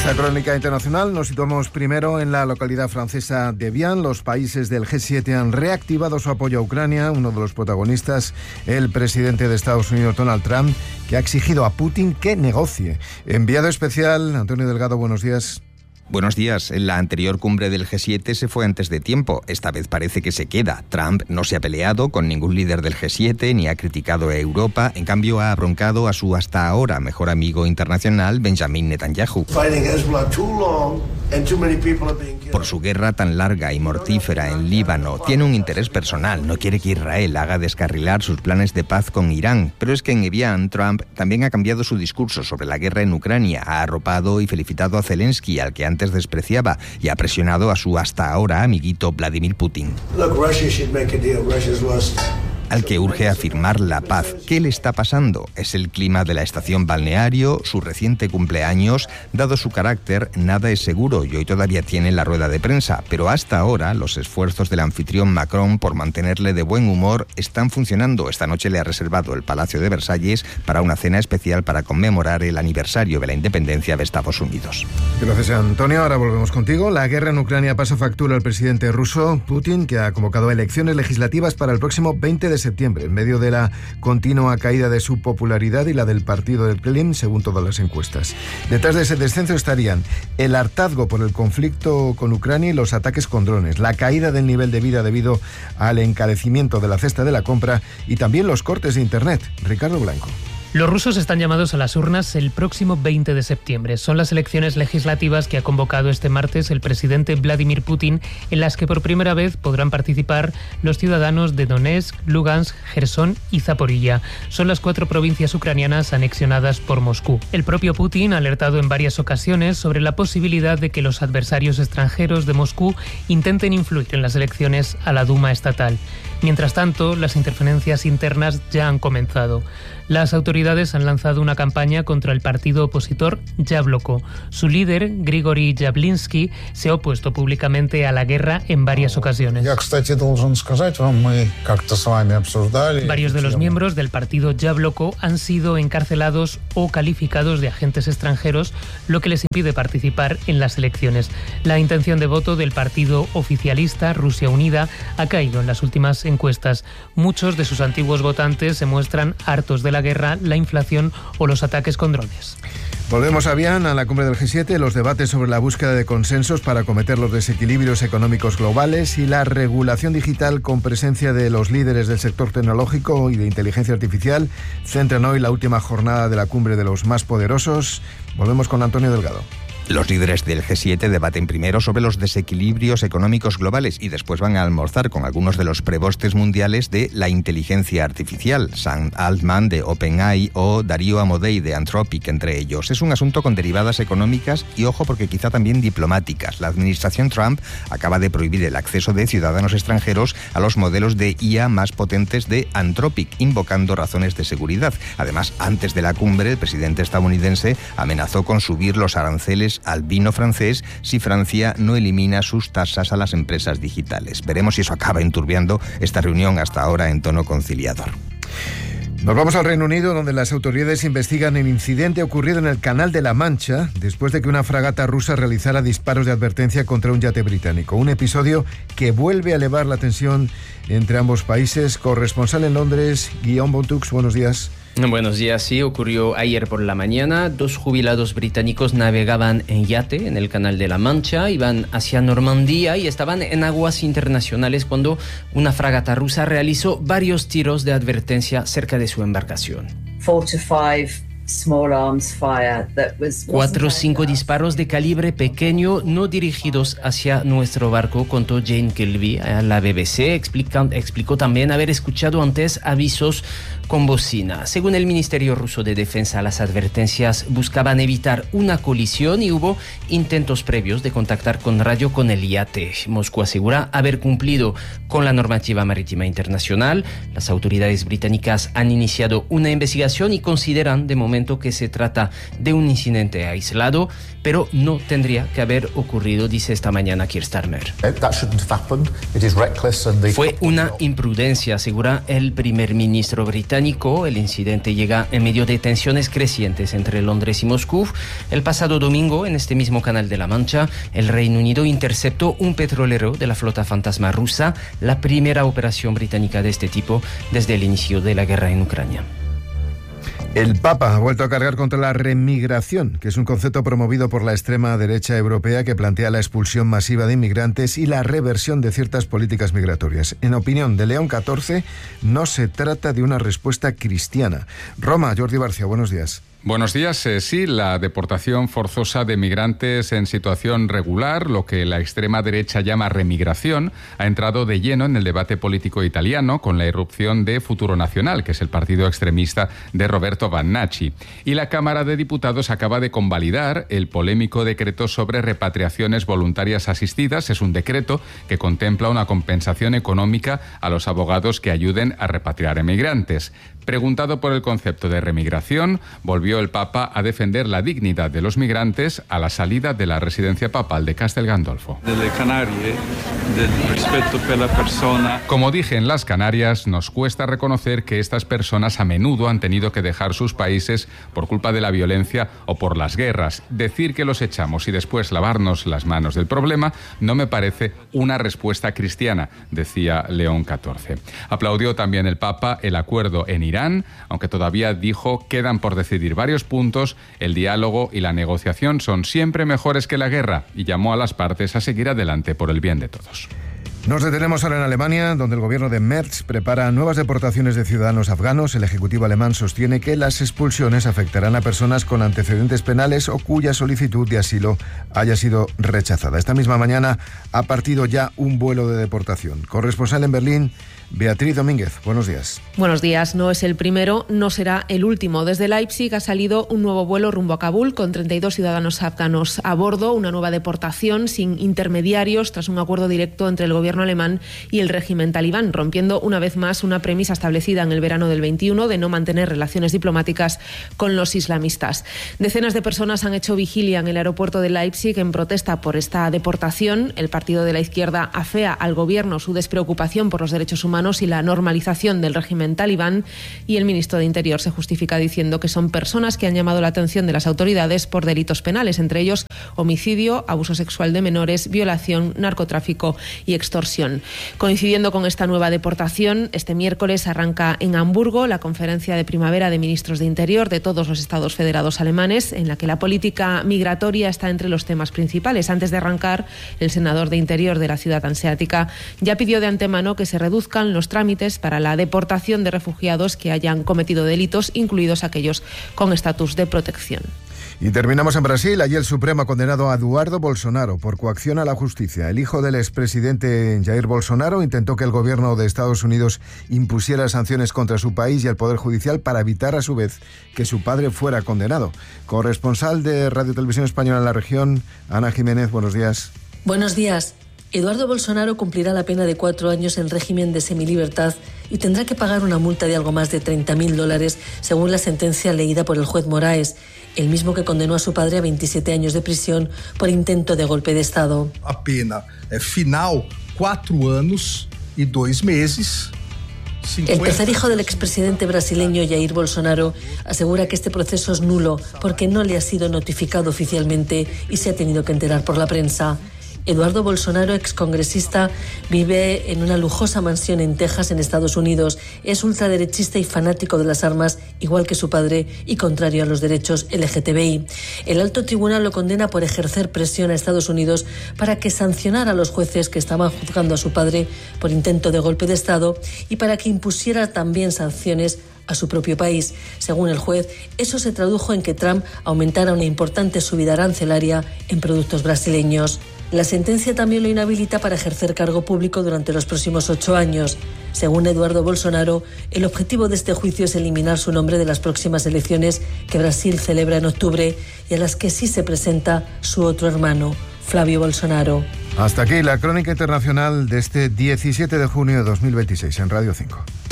esta crónica internacional nos situamos primero en la localidad francesa de Evian. Los países del G7 han reactivado su apoyo a Ucrania. Uno de los protagonistas, el presidente de Estados Unidos, Donald Trump, que ha exigido a Putin que negocie. Enviado especial, Antonio Delgado, buenos días. Buenos días. La anterior cumbre del G7 se fue antes de tiempo. Esta vez parece que se queda. Trump no se ha peleado con ningún líder del G7 ni ha criticado a Europa. En cambio, ha abroncado a su hasta ahora mejor amigo internacional, Benjamin Netanyahu, por su guerra tan larga y mortífera en Líbano. Tiene un interés personal. No quiere que Israel haga descarrilar sus planes de paz con Irán. Pero es que en Evian, Trump también ha cambiado su discurso sobre la guerra en Ucrania. Ha arropado y felicitado a Zelensky, al que antes despreciaba, y ha presionado a su hasta ahora amiguito Vladimir Putin, al que urge a firmar la paz. ¿Qué le está pasando? ¿Es el clima de la estación balneario? ¿Su reciente cumpleaños? Dado su carácter, nada es seguro y hoy todavía tiene la rueda de prensa, pero hasta ahora los esfuerzos del anfitrión Macron por mantenerle de buen humor están funcionando. Esta noche le ha reservado el Palacio de Versalles para una cena especial para conmemorar el aniversario de la independencia de Estados Unidos. Gracias, Antonio. Ahora volvemos contigo. La guerra en Ucrania pasa factura al presidente ruso, Putin, que ha convocado elecciones legislativas para el próximo 20 de septiembre, en medio de la continua caída de su popularidad y la del partido del Kremlin, según todas las encuestas. Detrás de ese descenso estarían el hartazgo por el conflicto con Ucrania y los ataques con drones, la caída del nivel de vida debido al encarecimiento de la cesta de la compra y también los cortes de Internet. Ricardo Blanco. Los rusos están llamados a las urnas el próximo 20 de septiembre. Son las elecciones legislativas que ha convocado este martes el presidente Vladimir Putin, en las que por primera vez podrán participar los ciudadanos de Donetsk, Lugansk, Jersón y Zaporilla. Son las 4 provincias ucranianas anexionadas por Moscú. El propio Putin ha alertado en varias ocasiones sobre la posibilidad de que los adversarios extranjeros de Moscú intenten influir en las elecciones a la Duma estatal. Mientras tanto, las interferencias internas ya han comenzado. Las autoridades han lanzado una campaña contra el partido opositor Yabloko. Su líder, Grigory Yablinski, se ha opuesto públicamente a la guerra en varias ocasiones. Varios de los miembros del partido Yabloko han sido encarcelados o calificados de agentes extranjeros, lo que les impide participar en las elecciones. La intención de voto del partido oficialista Rusia Unida ha caído en las últimas encuestas. Muchos de sus antiguos votantes se muestran hartos de la guerra, la inflación o los ataques con drones. Volvemos a Evian, a la cumbre del G7, los debates sobre la búsqueda de consensos para acometer los desequilibrios económicos globales y la regulación digital con presencia de los líderes del sector tecnológico y de inteligencia artificial centran hoy la última jornada de la cumbre de los más poderosos. Volvemos con Antonio Delgado. Los líderes del G7 debaten primero sobre los desequilibrios económicos globales y después van a almorzar con algunos de los prebostes mundiales de la inteligencia artificial, Sam Altman de OpenAI o Darío Amodei de Anthropic, entre ellos. Es un asunto con derivadas económicas y, ojo, porque quizá también diplomáticas. La administración Trump acaba de prohibir el acceso de ciudadanos extranjeros a los modelos de IA más potentes de Anthropic, invocando razones de seguridad. Además, antes de la cumbre, el presidente estadounidense amenazó con subir los aranceles al vino francés si Francia no elimina sus tasas a las empresas digitales. Veremos si eso acaba enturbiando esta reunión hasta ahora en tono conciliador. Nos vamos al Reino Unido, donde las autoridades investigan el incidente ocurrido en el Canal de la Mancha después de que una fragata rusa realizara disparos de advertencia contra un yate británico. Un episodio que vuelve a elevar la tensión entre ambos países. Corresponsal en Londres, Guillaume Bontux, buenos días. Buenos días, sí, ocurrió ayer por la mañana. 2 jubilados británicos navegaban en yate en el Canal de la Mancha, iban hacia Normandía y estaban en aguas internacionales cuando una fragata rusa realizó varios tiros de advertencia cerca de su embarcación. 4 o 5 disparos de calibre pequeño no dirigidos hacia nuestro barco, contó Jane Kilby a la BBC. Explicó también haber escuchado antes avisos con bocina. Según el Ministerio Ruso de Defensa, las advertencias buscaban evitar una colisión y hubo intentos previos de contactar con radio con el yate. Moscú asegura haber cumplido con la normativa marítima internacional. Las autoridades británicas han iniciado una investigación y consideran de momento argumento que se trata de un incidente aislado, pero no tendría que haber ocurrido, dice esta mañana Keir Starmer. Fue una imprudencia, asegura el primer ministro británico. El incidente llega en medio de tensiones crecientes entre Londres y Moscú. El pasado domingo, en este mismo canal de la Mancha, el Reino Unido interceptó un petrolero de la flota fantasma rusa, la primera operación británica de este tipo desde el inicio de la guerra en Ucrania. El Papa ha vuelto a cargar contra la remigración, que es un concepto promovido por la extrema derecha europea que plantea la expulsión masiva de inmigrantes y la reversión de ciertas políticas migratorias. En opinión de León XIV, no se trata de una respuesta cristiana. Roma, Jordi Barcia, buenos días. Buenos días. Sí, la deportación forzosa de migrantes en situación regular, lo que la extrema derecha llama remigración, ha entrado de lleno en el debate político italiano con la irrupción de Futuro Nacional, que es el partido extremista de Roberto Vannacci. Y la Cámara de Diputados acaba de convalidar el polémico decreto sobre repatriaciones voluntarias asistidas. Es un decreto que contempla una compensación económica a los abogados que ayuden a repatriar emigrantes. Preguntado por el concepto de remigración, volvió el Papa a defender la dignidad de los migrantes a la salida de la residencia papal de Castel Gandolfo. Como dije en las Canarias, nos cuesta reconocer que estas personas a menudo han tenido que dejar sus países por culpa de la violencia o por las guerras. Decir que los echamos y después lavarnos las manos del problema no me parece una respuesta cristiana, decía León XIV. Aplaudió también el Papa el acuerdo en Irán, aunque todavía dijo quedan por decidir varios puntos, el diálogo y la negociación son siempre mejores que la guerra y llamó a las partes a seguir adelante por el bien de todos. Nos detenemos ahora en Alemania, donde el gobierno de Merz prepara nuevas deportaciones de ciudadanos afganos. El ejecutivo alemán sostiene que las expulsiones afectarán a personas con antecedentes penales o cuya solicitud de asilo haya sido rechazada. Esta misma mañana ha partido ya un vuelo de deportación. Corresponsal en Berlín, Beatriz Domínguez, buenos días. Buenos días. No es el primero, no será el último. Desde Leipzig ha salido un nuevo vuelo rumbo a Kabul con 32 ciudadanos afganos a bordo, una nueva deportación sin intermediarios tras un acuerdo directo entre el gobierno alemán y el régimen talibán, rompiendo una vez más una premisa establecida en el verano del 21 de no mantener relaciones diplomáticas con los islamistas. Decenas de personas han hecho vigilia en el aeropuerto de Leipzig en protesta por esta deportación. El partido de la izquierda afea al gobierno su despreocupación por los derechos humanos y la normalización del régimen talibán, y el ministro de Interior se justifica diciendo que son personas que han llamado la atención de las autoridades por delitos penales, entre ellos homicidio, abuso sexual de menores, violación, narcotráfico y extorsión. Coincidiendo con esta nueva deportación, este miércoles arranca en Hamburgo la conferencia de primavera de ministros de Interior de todos los estados federados alemanes, en la que la política migratoria está entre los temas principales. Antes de arrancar, el senador de Interior de la ciudad hanseática ya pidió de antemano que se reduzcan los trámites para la deportación de refugiados que hayan cometido delitos, incluidos aquellos con estatus de protección. Y terminamos en Brasil. Allí el Supremo ha condenado a Eduardo Bolsonaro por coacción a la justicia. El hijo del expresidente Jair Bolsonaro intentó que el gobierno de Estados Unidos impusiera sanciones contra su país y el Poder Judicial para evitar a su vez que su padre fuera condenado. Corresponsal de Radio Televisión Española en la región, Ana Jiménez, buenos días. Buenos días. Eduardo Bolsonaro cumplirá la pena de 4 años en régimen de semilibertad y tendrá que pagar una multa de algo más de $30.000, según la sentencia leída por el juez Moraes, el mismo que condenó a su padre a 27 años de prisión por intento de golpe de Estado. A pena final, 4 años y 2 meses. El tercer hijo del expresidente brasileño Jair Bolsonaro asegura que este proceso es nulo porque no le ha sido notificado oficialmente y se ha tenido que enterar por la prensa. Eduardo Bolsonaro, excongresista, vive en una lujosa mansión en Texas, en Estados Unidos. Es ultraderechista y fanático de las armas, igual que su padre, y contrario a los derechos LGTBI. El alto tribunal lo condena por ejercer presión a Estados Unidos para que sancionara a los jueces que estaban juzgando a su padre por intento de golpe de Estado y para que impusiera también sanciones a su propio país. Según el juez, eso se tradujo en que Trump aumentara una importante subida arancelaria en productos brasileños. La sentencia también lo inhabilita para ejercer cargo público durante los próximos 8 años. Según Eduardo Bolsonaro, el objetivo de este juicio es eliminar su nombre de las próximas elecciones que Brasil celebra en octubre y a las que sí se presenta su otro hermano, Flavio Bolsonaro. Hasta aquí la crónica internacional de este 17 de junio de 2026 en Radio 5.